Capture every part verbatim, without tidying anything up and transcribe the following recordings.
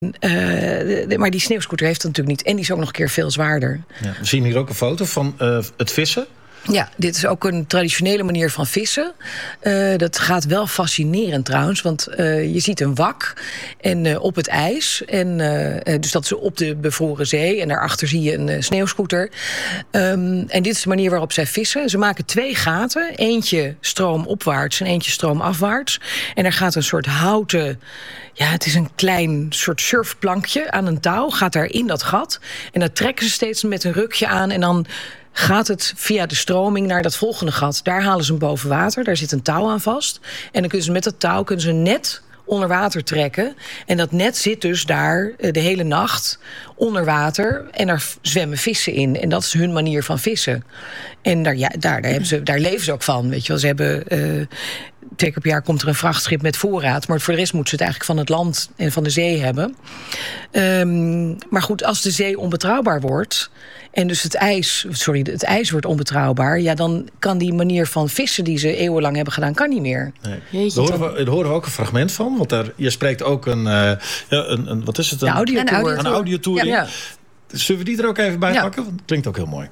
Uh, de, de, maar die sneeuwscooter heeft het natuurlijk niet. En die is ook nog een keer veel zwaarder. Ja, we zien hier ook een foto van uh, het vissen. Ja, dit is ook een traditionele manier van vissen. Uh, dat gaat wel fascinerend trouwens. Want uh, je ziet een wak en, uh, op het ijs. En, uh, dus dat is op de bevroren zee. En daarachter zie je een uh, sneeuwscooter. Um, en dit is de manier waarop zij vissen. Ze maken twee gaten. Eentje stroomopwaarts en eentje stroomafwaarts. En er gaat een soort houten... Ja, het is een klein soort surfplankje aan een touw. Gaat daar in dat gat. En dat trekken ze steeds met een rukje aan. En dan gaat het via de stroming naar dat volgende gat. Daar halen ze hem boven water. Daar zit een touw aan vast. En dan kunnen ze met dat touw kunnen ze net onder water trekken. En dat net zit dus daar de hele nacht onder water. En daar zwemmen vissen in. En dat is hun manier van vissen. En daar, ja, daar, daar, hebben ze, daar leven ze ook van. Weet je wel, ze hebben... Uh, Twee keer per jaar komt er een vrachtschip met voorraad. Maar voor de rest moeten ze het eigenlijk van het land en van de zee hebben. Um, maar goed, als de zee onbetrouwbaar wordt... en dus het ijs, sorry, het ijs wordt onbetrouwbaar... ja, dan kan die manier van vissen die ze eeuwenlang hebben gedaan... kan niet meer. Nee. Daar, horen we, daar horen we ook een fragment van. Want daar, je spreekt ook een... Uh, ja, een, een wat is het? Een, een audiotour. Een audiotour. Ja, ja. Zullen we die er ook even bij ja. pakken? Want het klinkt ook heel mooi.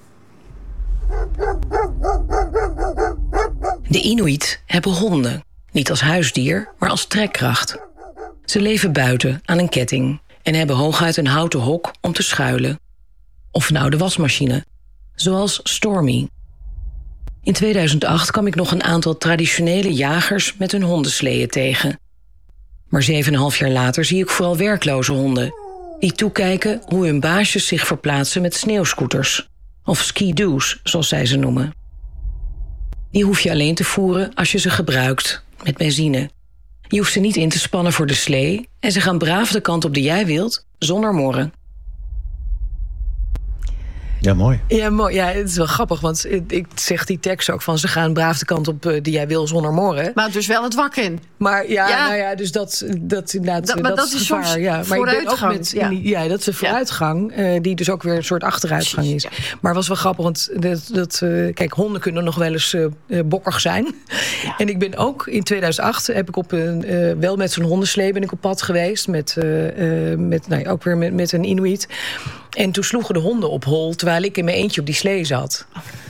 De Inuit hebben honden. Niet als huisdier, maar als trekkracht. Ze leven buiten aan een ketting en hebben hooguit een houten hok om te schuilen. Of een oude wasmachine, zoals Stormy. In tweeduizend acht kwam ik nog een aantal traditionele jagers met hun hondensleeën tegen. Maar zeven en een half jaar later zie ik vooral werkloze honden... die toekijken hoe hun baasjes zich verplaatsen met sneeuwscooters. Of ski-doos, zoals zij ze noemen. Die hoef je alleen te voeren als je ze gebruikt, met benzine. Je hoeft ze niet in te spannen voor de slee... en ze gaan braaf de kant op die jij wilt, zonder morren. Ja, mooi. Ja, mooi. Ja, het is wel grappig, want ik zeg die tekst ook van... ze gaan braaf de kant op die jij wil zonder morren. Maar dus wel het wak in. Maar ja, ja. nou ja, dus dat, dat, inderdaad, dat, maar dat, dat is is gevaar. soms Ja. Maar vooruitgang. ik ben ook met, ja. ja, dat is een vooruitgang, ja. uh, die dus ook weer een soort achteruitgang is. Ja. Maar het was wel grappig, want dat, dat, uh, kijk, honden kunnen nog wel eens uh, bokkig zijn. Ja. En ik ben ook in tweeduizend acht, heb ik op een, uh, wel met zo'n hondenslee ben ik op pad geweest. Met, uh, uh, met nou, ook weer met, met een Inuit. En toen sloegen de honden op hol, terwijl ik in mijn eentje op die slee zat.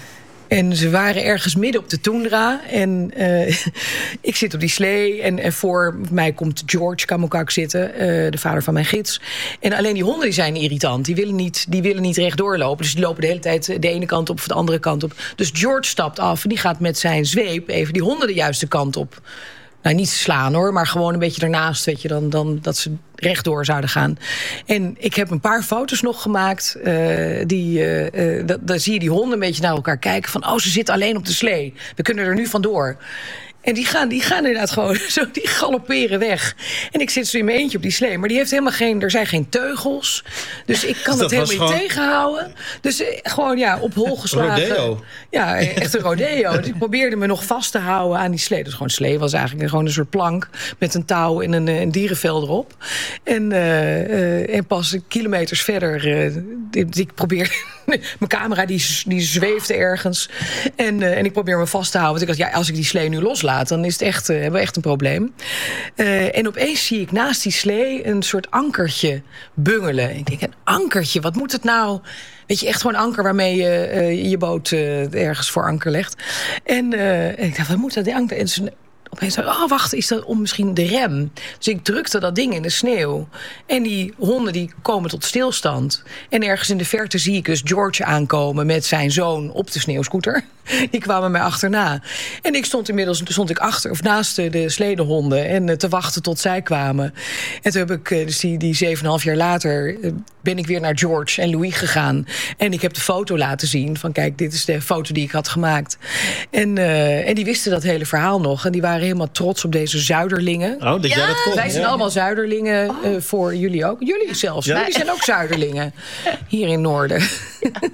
En ze waren ergens midden op de toendra. En uh, ik zit op die slee. En, en voor mij komt George Kamukak zitten. Uh, de vader van mijn gids. En alleen die honden die zijn irritant. Die willen niet, die willen niet rechtdoor lopen. Dus die lopen de hele tijd de ene kant op of de andere kant op. Dus George stapt af en die gaat met zijn zweep even die honden de juiste kant op. Nou, niet slaan hoor, maar gewoon een beetje ernaast. Weet je, dan, dan dat ze rechtdoor zouden gaan. En ik heb een paar foto's nog gemaakt. Uh, die, uh, uh, dat, daar zie je die honden een beetje naar elkaar kijken. Van, oh, ze zitten alleen op de slee. We kunnen er nu vandoor. En die gaan, die gaan inderdaad gewoon zo, die galopperen weg. En ik zit zo in mijn eentje op die slee. Maar die heeft helemaal geen, er zijn geen teugels. Dus ik kan dus het helemaal gewoon... niet tegenhouden. Dus eh, gewoon ja, op hol geslagen. Rodeo. Ja, echt een rodeo. Dus ik probeerde me nog vast te houden aan die slee. Dus gewoon slee was eigenlijk gewoon een soort plank met een touw en een, een dierenvel erop. En, uh, uh, en pas kilometers verder, uh, ik, ik probeer... Mijn camera die, die zweefde ergens. En, uh, en ik probeer me vast te houden. Want ik dacht, ja, als ik die slee nu loslaat, dan is het echt, uh, hebben we echt een probleem. Uh, en opeens zie ik naast die slee een soort ankertje bungelen. Ik denk, een ankertje, wat moet het nou? Weet je, echt gewoon anker waarmee je uh, je boot uh, ergens voor anker legt. En, uh, en ik dacht, wat moet dat, die anker? En dus, opeens dacht ik, oh wacht, is dat om misschien de rem? Dus ik drukte dat ding in de sneeuw. En die honden die komen tot stilstand. En ergens in de verte zie ik dus George aankomen met zijn zoon op de sneeuwscooter. Die kwamen mij achterna. En ik stond inmiddels stond ik achter of naast de sledehonden en te wachten tot zij kwamen. En toen heb ik, dus die, die zeven en een half jaar later, ben ik weer naar George en Louis gegaan. En ik heb de foto laten zien van kijk, dit is de foto die ik had gemaakt. En, uh, en die wisten dat hele verhaal nog. En die waren helemaal trots op deze zuiderlingen. Oh, dat ja, jij dat kon. Wij zijn ja. allemaal zuiderlingen, uh, voor jullie ook. Jullie zelfs. Ja. Jullie zijn ook zuiderlingen. Hier in Noorden. Ja.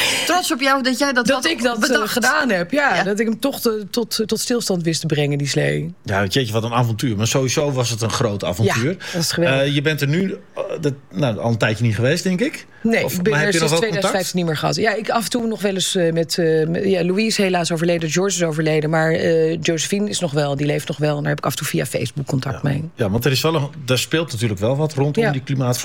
trots op jou dat jij dat Dat had ik dat uh, bedacht. gedaan heb, ja, Ja. Dat ik hem toch te, tot, tot stilstand wist te brengen, die slee. Ja, jeetje, wat een avontuur. Maar sowieso was het een groot avontuur. Ja, dat is geweldig. Uh, je bent er nu uh, dat, nou, al een tijdje niet geweest, denk ik. Nee, Of, ik ben maar heb er je nog sinds wel twintig vijftien contact? niet meer gehad. Ja, ik af en toe nog wel eens uh, met... Uh, met ja, Louis is helaas overleden, George is overleden. Maar uh, Josephine is nog wel, die leeft nog wel. En daar heb ik af en toe via Facebook contact Ja. mee. Ja, want er is wel een, daar speelt natuurlijk wel wat rondom Ja. die klimaatverandering.